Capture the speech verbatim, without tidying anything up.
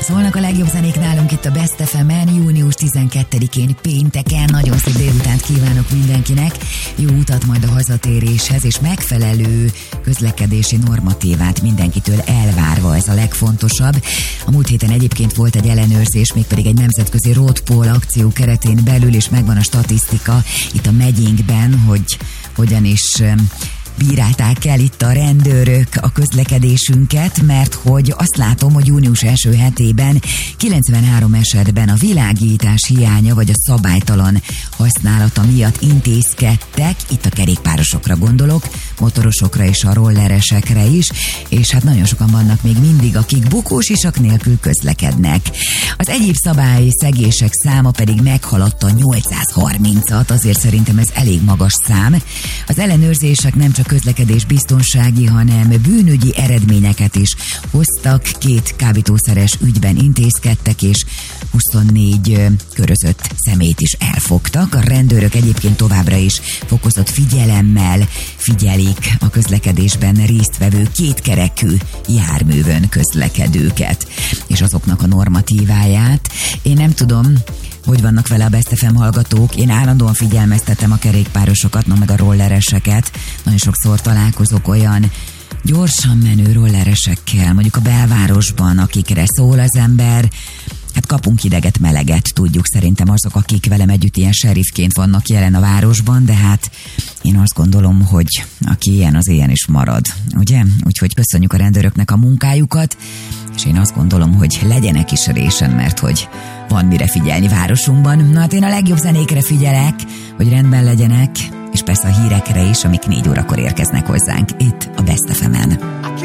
Szólnak a legjobb zenék nálunk itt a Best ef emen, június tizenkettedikén pénteken. Nagyon szép délutánt kívánok mindenkinek, jó utat majd a hazatéréshez, és megfelelő közlekedési normatívát mindenkitől elvárva, ez a legfontosabb. A múlt héten egyébként volt egy ellenőrzés, mégpedig egy nemzetközi roadpoll akció keretén belül, és megvan a statisztika itt a megyénkben, hogy hogyan is bírálták el itt a rendőrök a közlekedésünket, mert hogy azt látom, hogy június első hetében kilencvenhárom esetben a világítás hiánya vagy a szabálytalan használata miatt intézkedtek, itt a kerékpárosokra gondolok, motorosokra és a rolleresekre is, és hát nagyon sokan vannak még mindig, akik bukósisak nélkül közlekednek. Az egyéb szabályszegések száma pedig meghaladta nyolcszázharmincat, azért szerintem ez elég magas szám. Az ellenőrzések nem csak közlekedés biztonsági, hanem bűnügyi eredményeket is hoztak. Két kábítószeres ügyben intézkedtek, és huszonnégy körözött személyt is elfogtak. A rendőrök egyébként továbbra is fokozott figyelemmel figyelik a közlekedésben résztvevő kétkerekű járművön közlekedőket, és azoknak a normatíváját. Én nem tudom, hogy vannak vele a Best ef em hallgatók. Én állandóan figyelmeztetem a kerékpárosokat, no meg a rollereseket. Nagyon sokszor találkozok olyan gyorsan menő rolleresekkel, mondjuk a belvárosban, akikre szól az ember. Hát kapunk hideget, meleget, tudjuk szerintem azok, akik velem együtt ilyen sheriffként vannak jelen a városban, de hát én azt gondolom, hogy aki ilyen, az ilyen is marad, ugye? Úgyhogy köszönjük a rendőröknek a munkájukat, és én azt gondolom, hogy legyenek is résen, mert hogy van mire figyelni városunkban. Na hát én a legjobb zenékre figyelek, hogy rendben legyenek, és persze a hírekre is, amik négy órakor érkeznek hozzánk itt a Best ef emen.